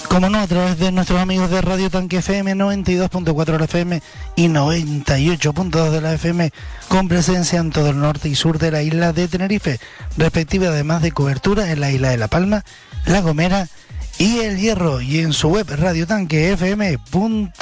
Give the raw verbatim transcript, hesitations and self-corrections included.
como no, a través de nuestros amigos de Radio Tanque F M noventa y dos punto cuatro de la F M y noventa y ocho punto dos de la F M, con presencia en todo el norte y sur de la isla de Tenerife, respectiva, además de cobertura en la isla de La Palma, La Gomera y El Hierro, y en su web radiotanquefm punto com.